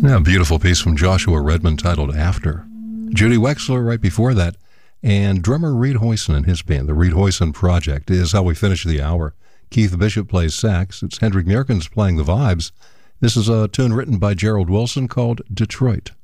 Yeah, a beautiful piece from Joshua Redmond titled After. Judy Wexler right before that, and drummer Reed Hoyson and his band, the Reed Hoyson Project, is how we finish the hour. Keith Bishop plays sax. It's Hendrik Meerkens playing the vibes. This is a tune written by Gerald Wilson called Detroit.